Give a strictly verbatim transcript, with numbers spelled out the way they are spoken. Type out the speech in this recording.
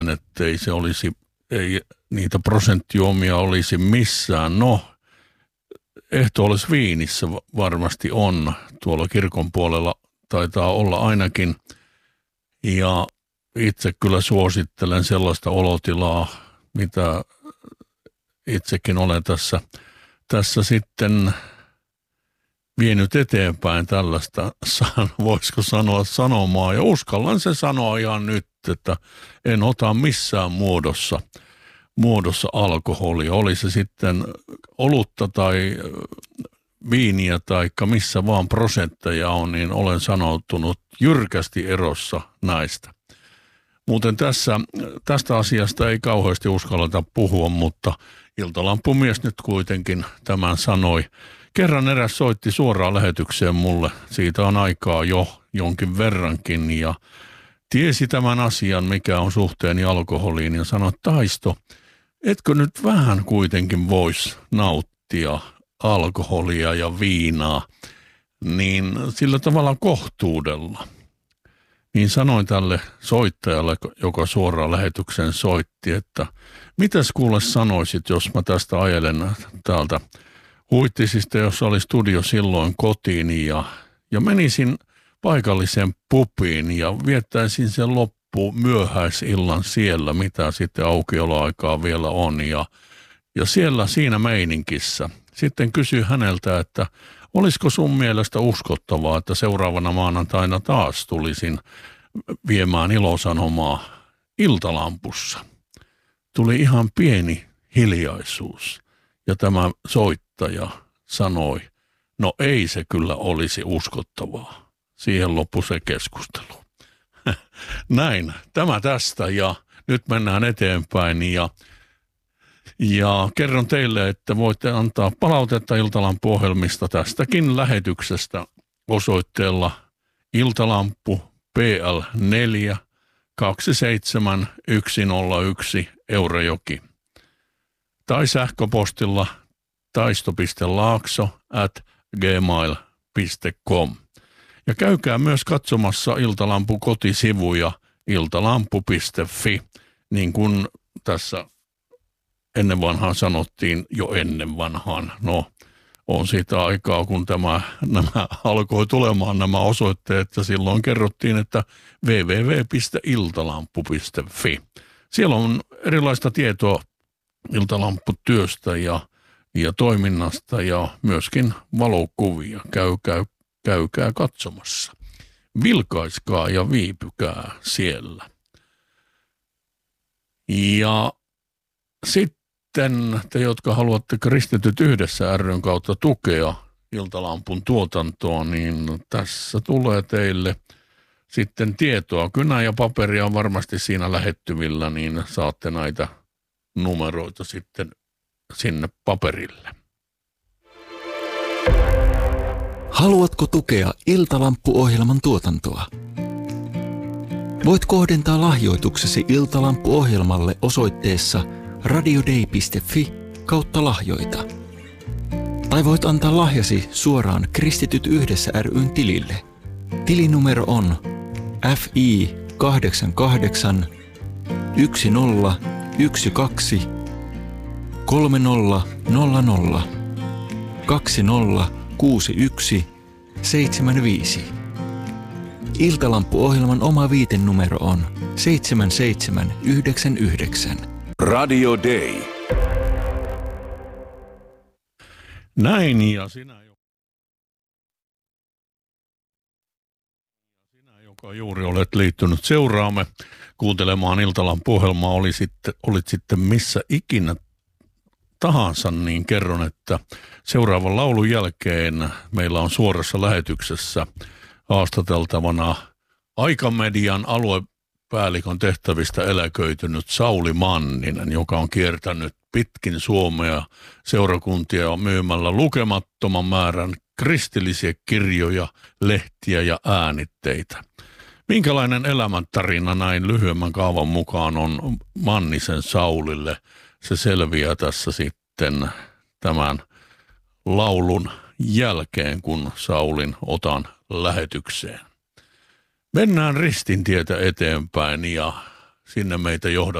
että ei se olisi, ei niitä prosenttijuomia olisi missään. No, ehtoollisviinissä varmasti on, tuolla kirkon puolella taitaa olla ainakin, ja itse kyllä suosittelen sellaista olotilaa, mitä itsekin olen tässä, tässä sitten vienyt eteenpäin tällaista, voisiko sanoa sanomaa, ja uskallan se sanoa ihan nyt, että en ota missään muodossa, muodossa alkoholia, oli se sitten olutta tai viiniä tai missä vaan prosentteja on, niin olen sanoutunut jyrkästi erossa näistä. Muuten tässä, tästä asiasta ei kauheasti uskalleta puhua, mutta Iltalampumies nyt kuitenkin tämän sanoi. Kerran eräs soitti suoraan lähetykseen mulle, siitä on aikaa jo jonkin verrankin, ja tiesi tämän asian, mikä on suhteeni alkoholiin, ja sanoi, Taisto, etkö nyt vähän kuitenkin voisi nauttia alkoholia ja viinaa, niin sillä tavalla kohtuudella. Niin sanoin tälle soittajalle, joka suoraan lähetyksen soitti, että mitäs kuule sanoisit, jos mä tästä ajelen täältä Huittisista, jossa oli studio silloin kotiin, ja, ja menisin paikalliseen pubiin ja viettäisin sen loppu myöhäisillan siellä, mitä sitten aukioloaikaa vielä on, ja, ja siellä siinä meininkissä. Sitten kysyi häneltä, että olisiko sun mielestä uskottavaa, että seuraavana maanantaina taas tulisin viemään ilosanomaa Iltalampussa. Tuli ihan pieni hiljaisuus, ja tämä soittaja sanoi, no ei se kyllä olisi uskottavaa. Siihen loppui se keskustelu. Näin, tämä tästä, ja nyt mennään eteenpäin, ja Ja kerron teille, että voitte antaa palautetta Iltalampu-ohjelmista tästäkin lähetyksestä osoitteella Iltalampu P L neljä kaksi seitsemän yksi nolla yksi Eurajoki tai sähköpostilla taisto piste laakso at gmail piste com. Ja käykää myös katsomassa Iltalampu kotisivuja iltalampu piste fi, niin kuin tässä ennen vanhaan sanottiin, jo ennen vanhaan. No, on siitä aikaa, kun tämä, nämä alkoi tulemaan nämä osoitteet, ja silloin kerrottiin, että double-u double-u double-u piste iltalampu piste fi. Siellä on erilaista tietoa Iltalamputyöstä ja, ja toiminnasta, ja myöskin valokuvia. Käy, käy, käykää katsomassa. Vilkaiskaa ja viipykää siellä. Ja sitten Sitten te, jotka haluatte Kristityt yhdessä ry:n kautta tukea Iltalampun tuotantoa, niin tässä tulee teille sitten tietoa. Kynä ja paperia on varmasti siinä lähettyvillä, niin saatte näitä numeroita sitten sinne paperille. Haluatko tukea Iltalampu-ohjelman tuotantoa? Voit kohdentaa lahjoituksesi Iltalampu-ohjelmalle osoitteessa radiodei piste fi kautta lahjoita. Tai voit antaa lahjasi suoraan Kristityt yhdessä ry:n tilille. Tilinumero on F I kahdeksan kahdeksan yksi nolla yksi kaksi kolme nolla nolla nolla kaksi nolla kuusi yksi seitsemän viisi. Iltalampu-ohjelman oma viitenumero on seitsemän seitsemän yhdeksän yhdeksän. Radio Day. Näin, ja sinä, sinä, joka juuri olet liittynyt seuraamme kuuntelemaan Iltalampu-ohjelmaa, oli sitten, olit sitten missä ikinä tahansa, niin kerron, että seuraavan laulun jälkeen meillä on suorassa lähetyksessä haastateltavana Aikamedian aluepäällikön tehtävistä eläköitynyt Sauli Manninen, joka on kiertänyt pitkin Suomea seurakuntia myymällä lukemattoman määrän kristillisiä kirjoja, lehtiä ja äänitteitä. Minkälainen elämäntarina näin lyhyemmän kaavan mukaan on Mannisen Saulille? Se selviää tässä sitten tämän laulun jälkeen, kun Saulin otan lähetykseen. Mennään ristintietä eteenpäin, ja sinne meitä johdattaa.